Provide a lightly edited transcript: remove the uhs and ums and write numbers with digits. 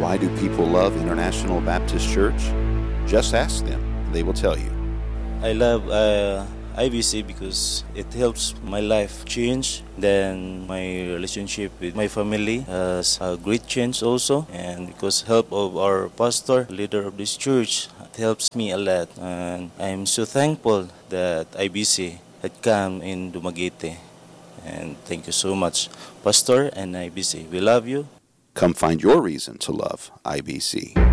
Why do people love International Baptist Church? Just ask them, and they will tell you. I love IBC because it helps my life change. Then my relationship with my family has a great change also. And because help of our pastor, leader of this church, it helps me a lot. And I'm so thankful that IBC had come in Dumaguete. And thank you so much, Pastor and IBC. We love you. Come find your reason to love IBC.